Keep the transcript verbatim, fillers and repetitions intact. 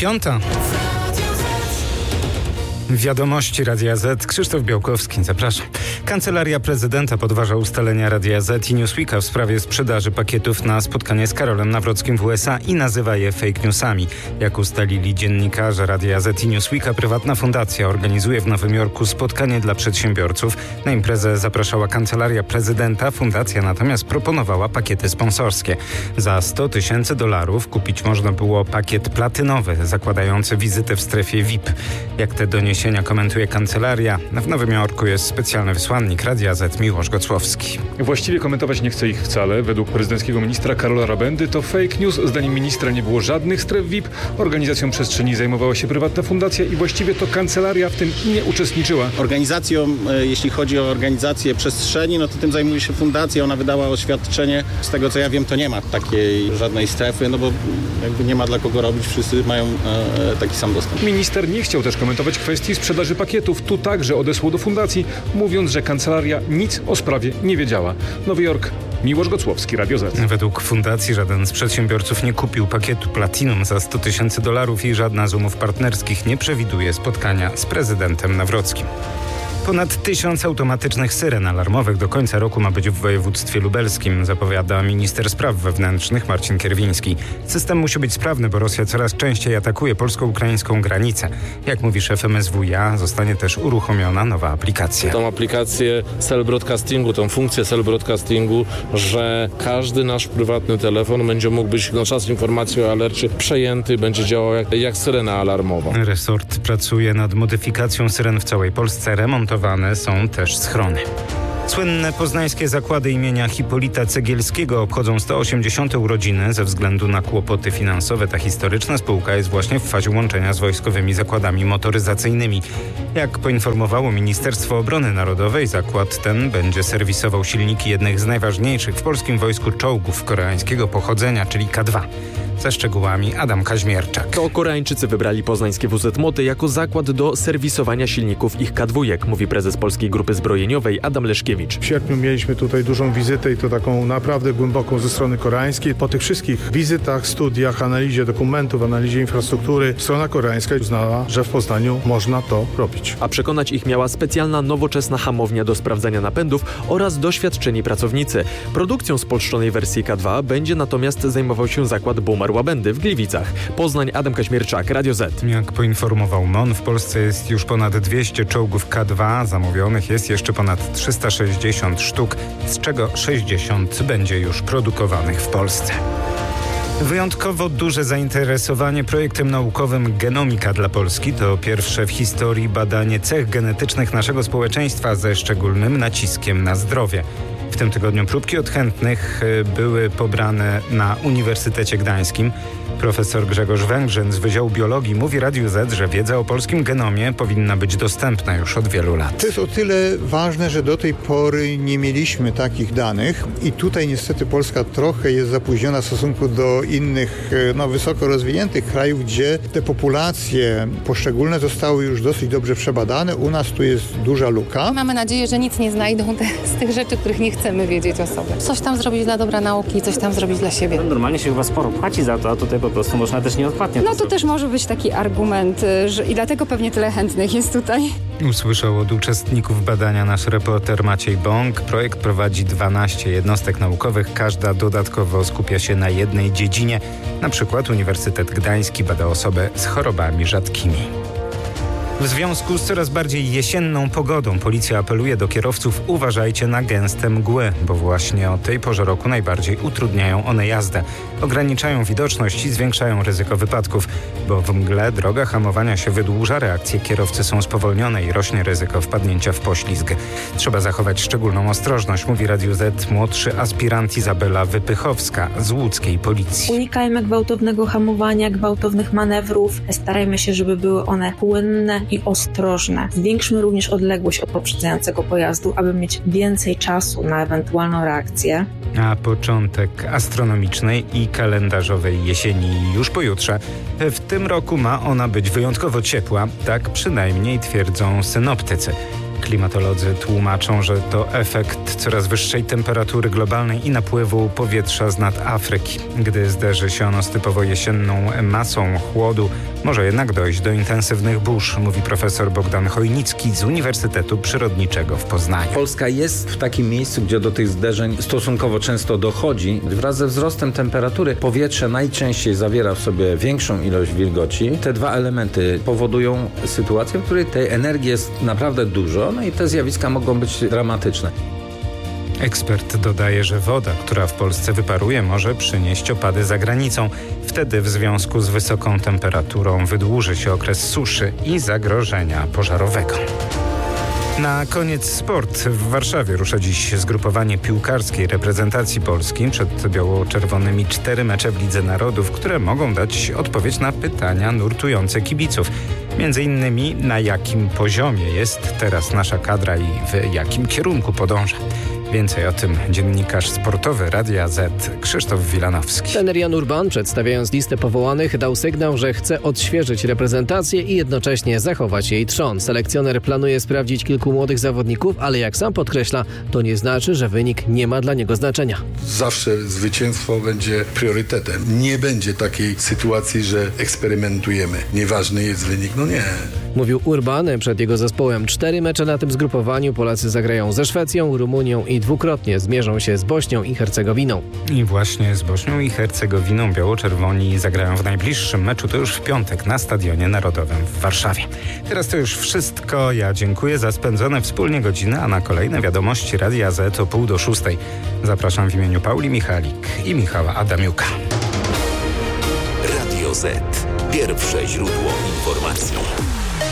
Piąta. Wiadomości Radia Z. Krzysztof Białkowski, zapraszam. Kancelaria Prezydenta podważa ustalenia Radia Z i Newsweeka w sprawie sprzedaży pakietów na spotkanie z Karolem Nawrockim w U S A i nazywa je fake newsami. Jak ustalili dziennikarze Radia Z i Newsweeka, prywatna fundacja organizuje w Nowym Jorku spotkanie dla przedsiębiorców. Na imprezę zapraszała Kancelaria Prezydenta, fundacja natomiast proponowała pakiety sponsorskie. Za sto tysięcy dolarów kupić można było pakiet platynowy, zakładający wizytę w strefie V I P. Jak te doniesienia komentuje kancelaria, w Nowym Jorku jest specjalny wysłannik Radia Z Miłosz Gocłowski. Właściwie komentować nie chce ich wcale. Według prezydenckiego ministra Karola Rabendy to fake news. Zdaniem ministra nie było żadnych stref V I P. Organizacją przestrzeni zajmowała się prywatna fundacja i właściwie to kancelaria w tym nie uczestniczyła. Organizacją, jeśli chodzi o organizację przestrzeni, no to tym zajmuje się fundacja. Ona wydała oświadczenie. Z tego co ja wiem, to nie ma takiej żadnej strefy, no bo jakby nie ma dla kogo robić. Wszyscy mają e, taki sam dostęp. Minister nie chciał też komentować kwestii sprzedaży pakietów. Tu także odesłał do fundacji, mówiąc, że kancelaria nic o sprawie nie wiedziała. Nowy Jork, Miłosz Gocłowski, Radio Z. Według fundacji żaden z przedsiębiorców nie kupił pakietu Platinum za sto tysięcy dolarów i żadna z umów partnerskich nie przewiduje spotkania z prezydentem Nawrockim. Ponad tysiąc automatycznych syren alarmowych do końca roku ma być w województwie lubelskim, zapowiada minister spraw wewnętrznych Marcin Kierwiński. System musi być sprawny, bo Rosja coraz częściej atakuje polsko-ukraińską granicę. Jak mówi szef M S W iA, zostanie też uruchomiona nowa aplikacja. Tą aplikację cell broadcastingu, tą funkcję cell broadcastingu, że każdy nasz prywatny telefon będzie mógł być na czas informacji o alercie przejęty, będzie działał jak, jak syrena alarmowa. Resort pracuje nad modyfikacją syren w całej Polsce. Remont są też schrony. Słynne poznańskie zakłady imienia Hipolita Cegielskiego obchodzą sto osiemdziesiąte urodziny. Ze względu na kłopoty finansowe ta historyczna spółka jest właśnie w fazie łączenia z wojskowymi zakładami motoryzacyjnymi. Jak poinformowało Ministerstwo Obrony Narodowej, zakład ten będzie serwisował silniki jednych z najważniejszych w polskim wojsku czołgów koreańskiego pochodzenia, czyli K dwa. Ze szczegółami Adam Kaźmierczak. To Koreańczycy wybrali poznańskie W Z Moty jako zakład do serwisowania silników ich K dwa, mówi prezes Polskiej Grupy Zbrojeniowej Adam Leszkiewicz. W sierpniu mieliśmy tutaj dużą wizytę i to taką naprawdę głęboką ze strony koreańskiej. Po tych wszystkich wizytach, studiach, analizie dokumentów, analizie infrastruktury, strona koreańska uznała, że w Poznaniu można to robić. A przekonać ich miała specjalna, nowoczesna hamownia do sprawdzania napędów oraz doświadczeni pracownicy. Produkcją spolszczonej wersji K dwa będzie natomiast zajmował się zakład Bumar Łabendy w Gliwicach. Poznań, Adam Kaźmierczak, Radio Z. Jak poinformował M O N, w Polsce jest już ponad dwieście czołgów K dwa. Zamówionych jest jeszcze ponad trzysta sześćdziesiąt sztuk, z czego sześćdziesiąt będzie już produkowanych w Polsce. Wyjątkowo duże zainteresowanie projektem naukowym Genomika dla Polski to pierwsze w historii badanie cech genetycznych naszego społeczeństwa ze szczególnym naciskiem na zdrowie. W tym tygodniu próbki od chętnych były pobrane na Uniwersytecie Gdańskim. Profesor Grzegorz Węgrzyn z Wydziału Biologii mówi Radiu Z, że wiedza o polskim genomie powinna być dostępna już od wielu lat. To jest o tyle ważne, że do tej pory nie mieliśmy takich danych i tutaj niestety Polska trochę jest zapóźniona w stosunku do innych no, wysoko rozwiniętych krajów, gdzie te populacje poszczególne zostały już dosyć dobrze przebadane. U nas tu jest duża luka. Mamy nadzieję, że nic nie znajdą te, z tych rzeczy, których nie chcemy wiedzieć o sobie. Coś tam zrobić dla dobra nauki, coś tam zrobić dla siebie. Normalnie się chyba sporo płaci za to, a tutaj po prostu można też nieodpłatnie. No to też może być taki argument, że i dlatego pewnie tyle chętnych jest tutaj. Usłyszał od uczestników badania nasz reporter Maciej Bąk. Projekt prowadzi dwanaście jednostek naukowych. Każda dodatkowo skupia się na jednej dziedzinie. Na przykład Uniwersytet Gdański bada osoby z chorobami rzadkimi. W związku z coraz bardziej jesienną pogodą policja apeluje do kierowców: uważajcie na gęste mgły, bo właśnie o tej porze roku najbardziej utrudniają one jazdę. Ograniczają widoczność i zwiększają ryzyko wypadków, bo w mgle droga hamowania się wydłuża, reakcje kierowcy są spowolnione i rośnie ryzyko wpadnięcia w poślizg. Trzeba zachować szczególną ostrożność, mówi Radiu Z młodszy aspirant Izabela Wypychowska z łódzkiej policji. Unikajmy gwałtownego hamowania, gwałtownych manewrów. Starajmy się, żeby były one płynne i ostrożne. Zwiększmy również odległość od poprzedzającego pojazdu, aby mieć więcej czasu na ewentualną reakcję. A początek astronomicznej i kalendarzowej jesieni już pojutrze. W tym roku ma ona być wyjątkowo ciepła, tak przynajmniej twierdzą synoptycy. Klimatolodzy tłumaczą, że to efekt coraz wyższej temperatury globalnej i napływu powietrza z nad Afryki. Gdy zderzy się ono z typowo jesienną masą chłodu, może jednak dojść do intensywnych burz, mówi profesor Bogdan Chojnicki z Uniwersytetu Przyrodniczego w Poznaniu. Polska jest w takim miejscu, gdzie do tych zderzeń stosunkowo często dochodzi. Wraz ze wzrostem temperatury powietrze najczęściej zawiera w sobie większą ilość wilgoci. Te dwa elementy powodują sytuację, w której tej energii jest naprawdę dużo, no i te zjawiska mogą być dramatyczne. Ekspert dodaje, że woda, która w Polsce wyparuje, może przynieść opady za granicą. Wtedy w związku z wysoką temperaturą wydłuży się okres suszy i zagrożenia pożarowego. Na koniec sport. W Warszawie rusza dziś zgrupowanie piłkarskiej reprezentacji Polski. Przed biało-czerwonymi cztery mecze w Lidze Narodów, które mogą dać odpowiedź na pytania nurtujące kibiców. Między innymi na jakim poziomie jest teraz nasza kadra i w jakim kierunku podąża. Więcej o tym dziennikarz sportowy Radia Z Krzysztof Wilanowski. Trener Jan Urban, przedstawiając listę powołanych, dał sygnał, że chce odświeżyć reprezentację i jednocześnie zachować jej trzon. Selekcjoner planuje sprawdzić kilku młodych zawodników, ale jak sam podkreśla, to nie znaczy, że wynik nie ma dla niego znaczenia. Zawsze zwycięstwo będzie priorytetem. Nie będzie takiej sytuacji, że eksperymentujemy. Nieważny jest wynik. No nie. Mówił Urban przed jego zespołem. Cztery mecze na tym zgrupowaniu Polacy zagrają ze Szwecją, Rumunią i dwukrotnie zmierzą się z Bośnią i Hercegowiną. I właśnie z Bośnią i Hercegowiną biało-czerwoni zagrają w najbliższym meczu, to już w piątek na Stadionie Narodowym w Warszawie. Teraz to już wszystko. Ja dziękuję za spędzone wspólnie godziny, a na kolejne wiadomości Radia Z o pół do szóstej. Zapraszam w imieniu Pauli Michalik i Michała Adamiuka. Radio Z. Pierwsze źródło informacji.